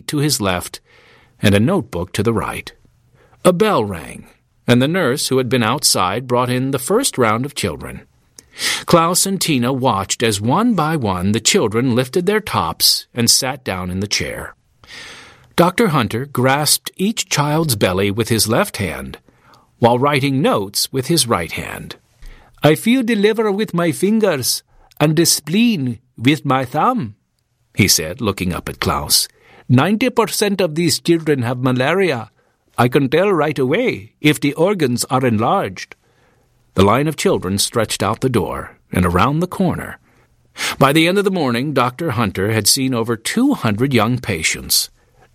to his left and a notebook to the right. A bell rang, and the nurse who had been outside brought in the first round of children. Klaus and Tina watched as one by one the children lifted their tops and sat down in the chair. Dr. Hunter grasped each child's belly with his left hand, while writing notes with his right hand. "I feel the liver with my fingers, and the spleen with my thumb," he said, looking up at Klaus. 90% of these children have malaria. I can tell right away if the organs are enlarged." The line of children stretched out the door and around the corner. By the end of the morning, Dr. Hunter had seen over 200 young patients.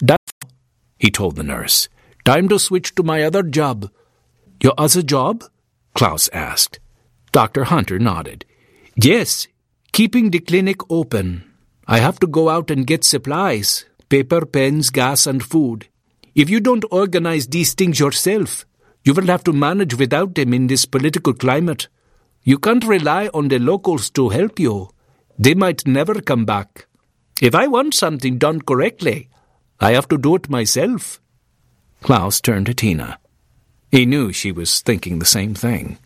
He told the nurse, "Time to switch to my other job." "Your other job?" Klaus asked. Dr. Hunter nodded. "Yes, keeping the clinic open. I have to go out and get supplies, paper, pens, gas, and food. If you don't organize these things yourself, you will have to manage without them in this political climate. You can't rely on the locals to help you. They might never come back. If I want something done correctly, I have to do it myself." Klaus turned to Tina. He knew she was thinking the same thing.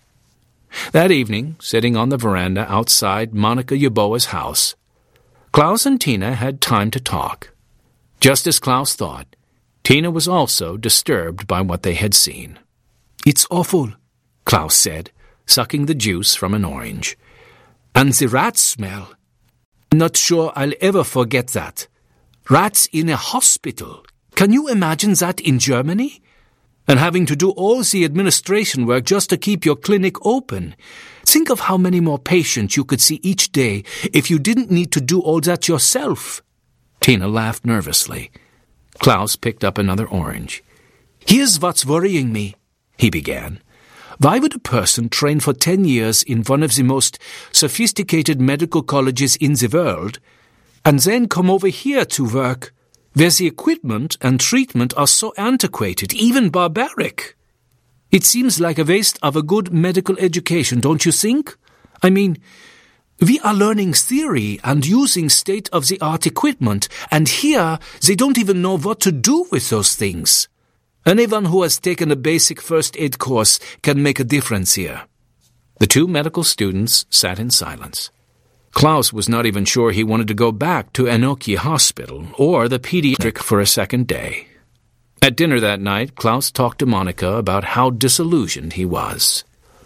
That evening, sitting on the veranda outside Monica Yaboa's house, Klaus and Tina had time to talk. Just as Klaus thought, Tina was also disturbed by what they had seen. "It's awful," Klaus said, sucking the juice from an orange. "And the rat smell. I'm not sure I'll ever forget that. Rats in a hospital. Can you imagine that in Germany? And having to do all the administration work just to keep your clinic open. Think of how many more patients you could see each day if you didn't need to do all that yourself." Tina laughed nervously. Klaus picked up another orange. "Here's what's worrying me," he began. "Why would a person train for 10 years in one of the most sophisticated medical colleges in the world and then come over here to work where the equipment and treatment are so antiquated, even barbaric? It seems like a waste of a good medical education, don't you think? I mean, we are learning theory and using state-of-the-art equipment, and here they don't even know what to do with those things. Anyone who has taken a basic first aid course can make a difference here." The two medical students sat in silence. Klaus was not even sure he wanted to go back to Enoki Hospital or the pediatric for a second day. At dinner that night, Klaus talked to Monica about how disillusioned he was.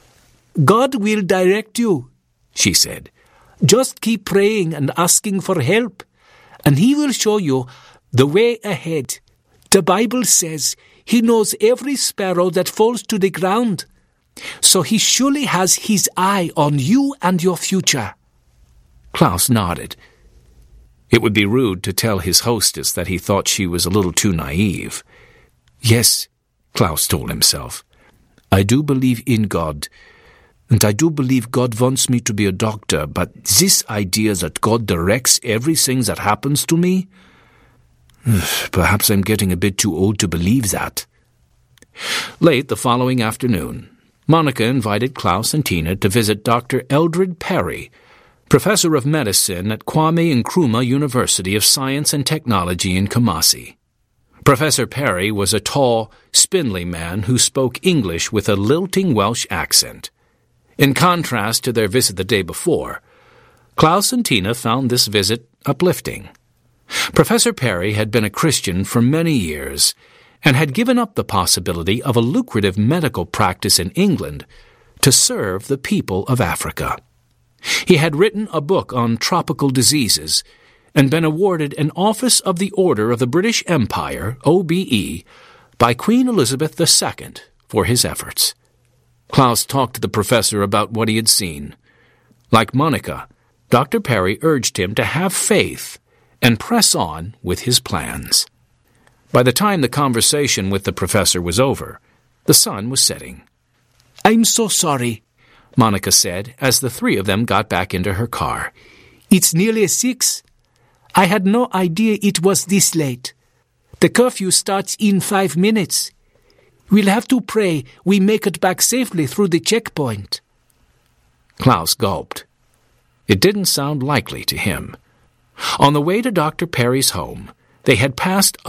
"God will direct you," she said. "Just keep praying and asking for help, and He will show you the way ahead. The Bible says He knows every sparrow that falls to the ground, so He surely has His eye on you and your future." Klaus nodded. It would be rude to tell his hostess that he thought she was a little too naive. "Yes," Klaus told himself, "I do believe in God, and I do believe God wants me to be a doctor, but this idea that God directs everything that happens to me, perhaps I'm getting a bit too old to believe that." Late the following afternoon, Monica invited Klaus and Tina to visit Dr. Eldred Perry, professor of medicine at Kwame Nkrumah University of Science and Technology in Kumasi. Professor Perry was a tall, spindly man who spoke English with a lilting Welsh accent. In contrast to their visit the day before, Klaus and Tina found this visit uplifting. Professor Perry had been a Christian for many years and had given up the possibility of a lucrative medical practice in England to serve the people of Africa. He had written a book on tropical diseases and been awarded an Office of the Order of the British Empire, OBE, by Queen Elizabeth II for his efforts. Klaus talked to the professor about what he had seen. Like Monica, Dr. Perry urged him to have faith and press on with his plans. By the time the conversation with the professor was over, the sun was setting. "I'm so sorry," Monica said as the three of them got back into her car. "It's nearly 6. I had no idea it was this late. The curfew starts in 5 minutes. We'll have to pray we make it back safely through the checkpoint." Klaus gulped. It didn't sound likely to him. On the way to Dr. Perry's home, they had passed a